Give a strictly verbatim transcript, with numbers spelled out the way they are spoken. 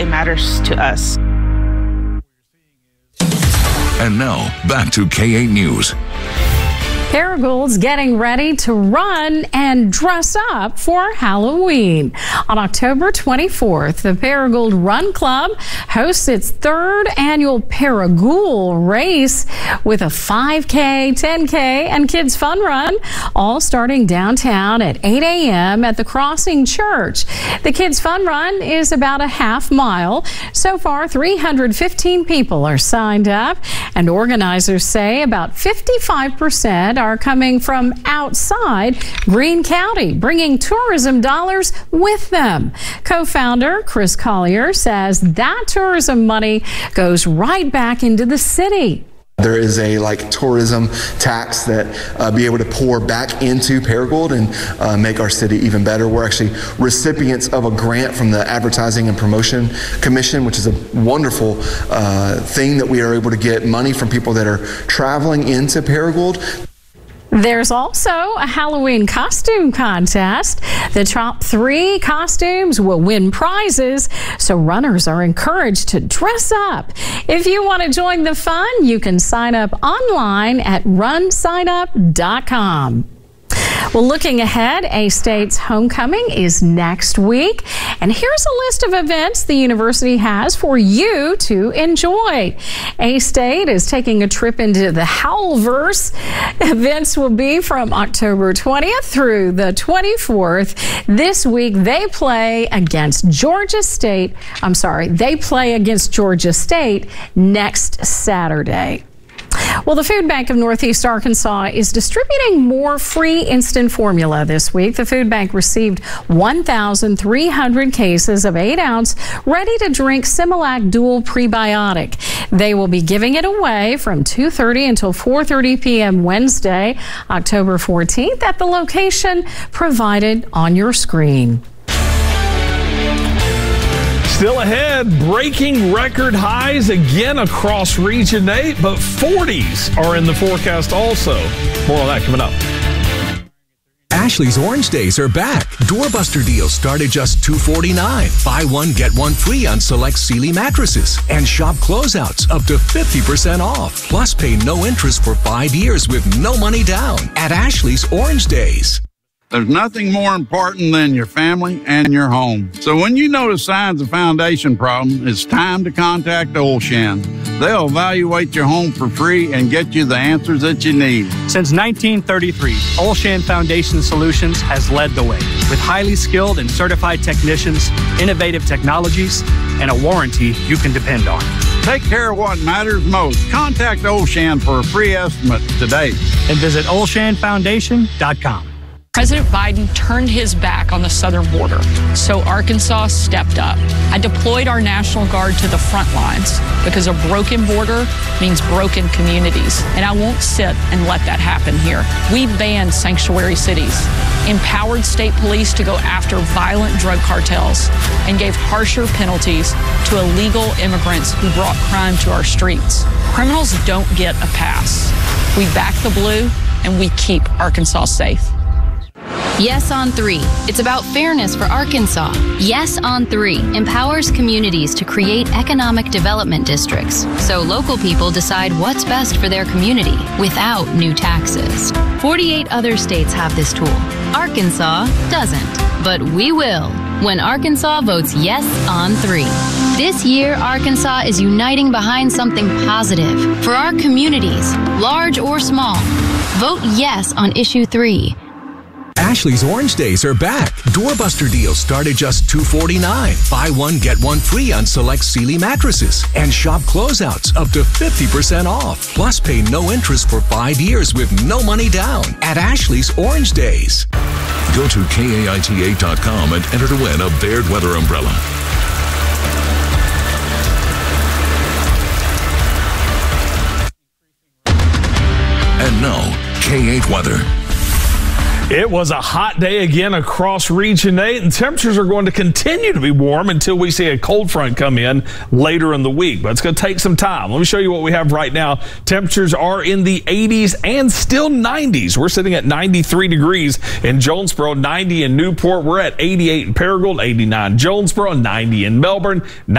it matters to us. And now, back to K eight News. Paragold's getting ready to run and dress up for Halloween. On October twenty-fourth, the Paragold Run Club hosts its third annual Paragould race with a five K, ten K, and Kids Fun Run, all starting downtown at eight A M at the Crossing Church. The Kids Fun Run is about a half mile. So far, three hundred fifteen people are signed up, and organizers say about fifty-five percent are coming from outside Greene County, bringing tourism dollars with them. Co-founder Chris Collier says that tourism money goes right back into the city. There is a like tourism tax that uh, be able to pour back into Paragould and uh, make our city even better. We're actually recipients of a grant from the Advertising and Promotion Commission, which is a wonderful uh, thing that we are able to get money from people that are traveling into Paragould. There's also a Halloween costume contest. The top three costumes will win prizes, so runners are encouraged to dress up. If you want to join the fun, you can sign up online at run sign up dot com. Well, looking ahead, A-State's homecoming is next week. And here's a list of events the university has for you to enjoy. A-State is taking a trip into the Howlverse. Events will be from October twentieth through the twenty-fourth. This week, they play against Georgia State. I'm sorry, they play against Georgia State next Saturday. Well, the Food Bank of Northeast Arkansas is distributing more free instant formula this week. The Food Bank received one thousand three hundred cases of eight ounce ready-to-drink Similac Dual Prebiotic. They will be giving it away from two thirty until four thirty p m Wednesday, October fourteenth, at the location provided on your screen. Still ahead, breaking record highs again across Region eight, but forties are in the forecast also. More on that coming up. Ashley's Orange Days are back. Doorbuster deals start at just two forty-nine. Buy one, get one free on select Sealy mattresses. And shop closeouts up to fifty percent off. Plus pay no interest for five years with no money down at Ashley's Orange Days. There's nothing more important than your family and your home. So when you notice signs of foundation problem, it's time to contact Olshan. They'll evaluate your home for free and get you the answers that you need. Since nineteen thirty-three, Olshan Foundation Solutions has led the way with highly skilled and certified technicians, innovative technologies, and a warranty you can depend on. Take care of what matters most. Contact Olshan for a free estimate today. And visit olshan foundation dot com. President Biden turned his back on the southern border, so Arkansas stepped up. I deployed our National Guard to the front lines because a broken border means broken communities, and I won't sit and let that happen here. We banned sanctuary cities, empowered state police to go after violent drug cartels, and gave harsher penalties to illegal immigrants who brought crime to our streets. Criminals don't get a pass. We back the blue, and we keep Arkansas safe. Yes on three. It's about fairness for Arkansas. Yes on three empowers communities to create economic development districts so local people decide what's best for their community without new taxes. forty-eight other states have this tool. Arkansas doesn't, but we will when Arkansas votes yes on three. This year, Arkansas is uniting behind something positive for our communities, large or small. Vote yes on issue three. Ashley's Orange Days are back. Doorbuster deals start at just two forty-nine. Buy one, get one free on select Sealy mattresses. And shop closeouts up to fifty percent off. Plus pay no interest for five years with no money down at Ashley's Orange Days. Go to K A I T eight dot com and enter to win a Baird weather umbrella. And now, K eight weather. It was a hot day again across Region eight, and temperatures are going to continue to be warm until we see a cold front come in later in the week. But it's going to take some time. Let me show you what we have right now. Temperatures are in the eighties and still nineties. We're sitting at ninety-three degrees in Jonesboro, ninety in Newport. We're at eighty-eight in Paragould, eighty-nine Jonesboro, ninety in Melbourne.